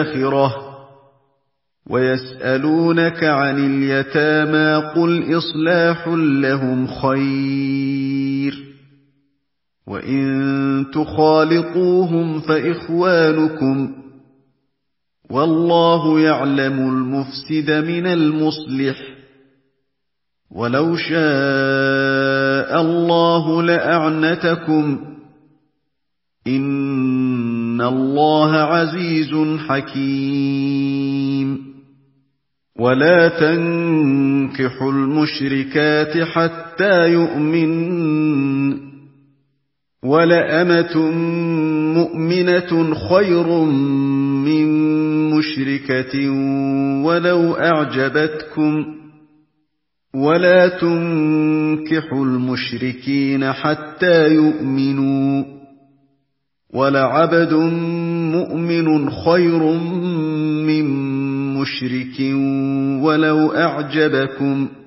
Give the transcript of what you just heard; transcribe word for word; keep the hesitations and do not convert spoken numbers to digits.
الْآخِرَةِ وَيَسْأَلُونَكَ عَنِ الْيَتَامَىٰ قُلْ إِصْلَاحٌ لَّهُمْ خَيْرٌ وَإِن تُخَالِطُوهُمْ فَإِخْوَانُكُمْ ۚ وَاللَّهُ يَعْلَمُ الْمُفْسِدَ مِنَ الْمُصْلِحِ ۚ وَلَوْ شَاءَ اللَّهُ لَأَعْنَتَكُمْ ۚ إِنَّ اللَّهَ عَزِيزٌ حَكِيمٌ وَلَا تَنكِحُوا الْمُشْرِكَاتِ حَتَّىٰ يُؤْمِنَّ ۚ وَلَأَمَةٌ مُّؤْمِنَةٌ خَيْرٌ مِّن مُّشْرِكَةٍ وَلَوْ أَعْجَبَتْكُمْ ۗ وَلَا تُنكِحُوا الْمُشْرِكِينَ حَتَّىٰ يُؤْمِنُوا ۚ وَلَعَبْدٌ مُّؤْمِنٌ خَيْرٌ مِّن مُّشْرِكٍ وَلَوْ أَعْجَبَكُمْ ۗ